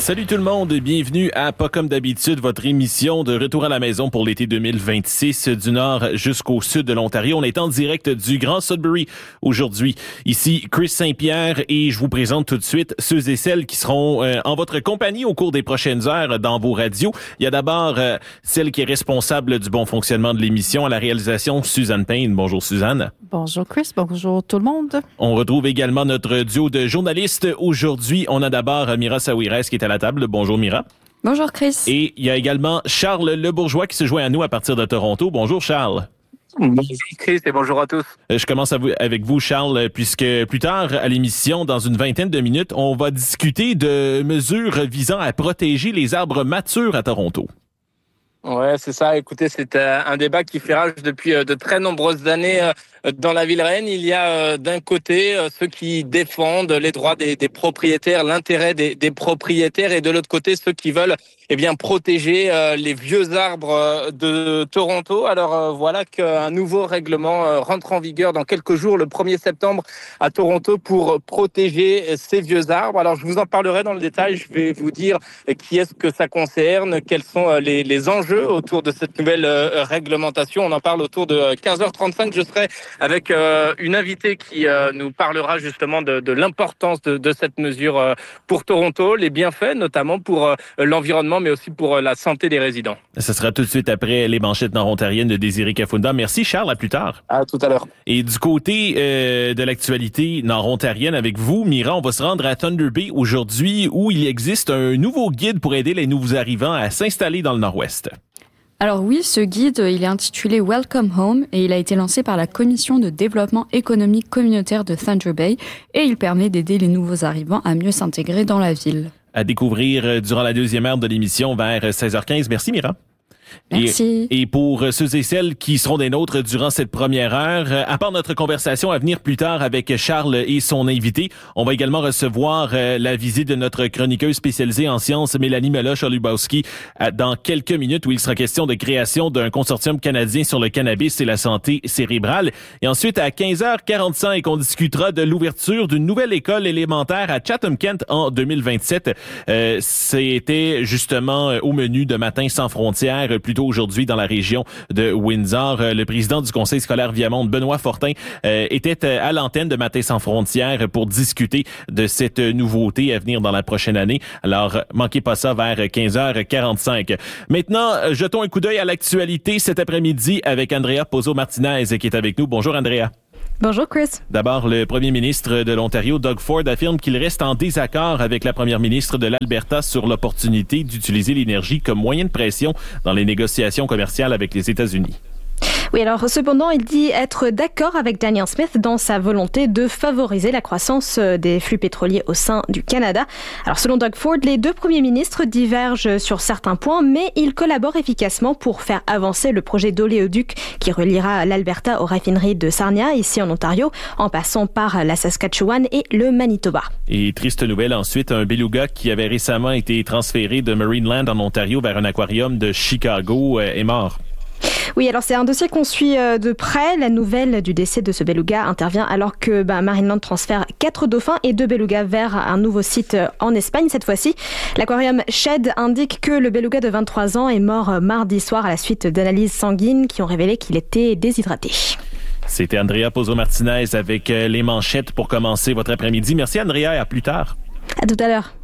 Salut tout le monde, bienvenue à Pas comme d'habitude, votre émission de retour à la maison pour l'été 2026 du nord jusqu'au sud de l'Ontario. On est en direct du Grand Sudbury aujourd'hui. Ici Chris Saint-Pierre et je vous présente tout de suite ceux et celles qui seront en votre compagnie au cours des prochaines heures dans vos radios. Il y a d'abord celle qui est responsable du bon fonctionnement de l'émission à la réalisation, Suzanne Payne. Bonjour Suzanne. Bonjour Chris, bonjour tout le monde. On retrouve également notre duo de journalistes. Aujourd'hui, on a d'abord Mira Saouires qui est à la table. Bonjour Mira. Bonjour Chris. Et il y a également Charles Lebourgeois qui se joint à nous à partir de Toronto. Bonjour Charles. Bonjour Chris et bonjour à tous. Je commence avec vous Charles, puisque plus tard à l'émission, dans une vingtaine de minutes, on va discuter de mesures visant à protéger les arbres matures à Toronto. Ouais, c'est ça. Écoutez, c'est un débat qui fait rage depuis de très nombreuses années dans la ville reine. Il y a d'un côté ceux qui défendent les droits des propriétaires, l'intérêt des propriétaires, et de l'autre côté ceux qui veulent protéger les vieux arbres de Toronto. Alors voilà qu'un nouveau règlement rentre en vigueur dans quelques jours, le 1er septembre à Toronto, pour protéger ces vieux arbres. Alors je vous en parlerai dans le détail. Je vais vous dire qui est-ce que ça concerne, quels sont les enjeux autour de cette nouvelle réglementation. On en parle autour de 15h35. Je serai avec une invitée qui nous parlera justement de l'importance de cette mesure pour Toronto, les bienfaits notamment pour l'environnement, mais aussi pour la santé des résidents. Ça sera tout de suite après les manchettes nord-ontariennes de Désiré Kafunda. Merci Charles, à plus tard. À tout à l'heure. Et du côté de l'actualité nord-ontarienne avec vous, Mira, on va se rendre à Thunder Bay aujourd'hui où il existe un nouveau guide pour aider les nouveaux arrivants à s'installer dans le nord-ouest. Alors oui, ce guide, il est intitulé Welcome Home et il a été lancé par la Commission de développement économique communautaire de Thunder Bay et il permet d'aider les nouveaux arrivants à mieux s'intégrer dans la ville. À découvrir durant la deuxième heure de l'émission vers 16h15. Merci Mira. Merci. Et pour ceux et celles qui seront des nôtres durant cette première heure, à part notre conversation à venir plus tard avec Charles et son invité, on va également recevoir la visite de notre chroniqueuse spécialisée en sciences, Mélanie Meloche-Olubowski, dans quelques minutes où il sera question de création d'un consortium canadien sur le cannabis et la santé cérébrale. Et ensuite, à 15h45, on discutera de l'ouverture d'une nouvelle école élémentaire à Chatham-Kent en 2027. C'était justement au menu de Matin sans frontières, plutôt aujourd'hui dans la région de Windsor. Le président du conseil scolaire Viamonde, Benoît Fortin, était à l'antenne de Matin sans frontières pour discuter de cette nouveauté à venir dans la prochaine année. Alors, manquez pas ça vers 15h45. Maintenant, jetons un coup d'œil à l'actualité cet après-midi avec Andrea Pozzo-Martinez qui est avec nous. Bonjour Andrea. Bonjour Chris. D'abord, le premier ministre de l'Ontario, Doug Ford, affirme qu'il reste en désaccord avec la première ministre de l'Alberta sur l'opportunité d'utiliser l'énergie comme moyen de pression dans les négociations commerciales avec les États-Unis. Oui, alors cependant, il dit être d'accord avec Danielle Smith dans sa volonté de favoriser la croissance des flux pétroliers au sein du Canada. Alors selon Doug Ford, les deux premiers ministres divergent sur certains points, mais ils collaborent efficacement pour faire avancer le projet d'oléoduc qui reliera l'Alberta aux raffineries de Sarnia, ici en Ontario, en passant par la Saskatchewan et le Manitoba. Et triste nouvelle ensuite, un beluga qui avait récemment été transféré de Marineland en Ontario vers un aquarium de Chicago est mort. Oui, alors c'est un dossier qu'on suit de près. La nouvelle du décès de ce beluga intervient alors que Marineland transfère 4 dauphins et 2 belugas vers un nouveau site en Espagne cette fois-ci. L'aquarium Shed indique que le beluga de 23 ans est mort mardi soir à la suite d'analyses sanguines qui ont révélé qu'il était déshydraté. C'était Andrea Pozzo-Martinez avec les manchettes pour commencer votre après-midi. Merci Andrea et à plus tard. À tout à l'heure.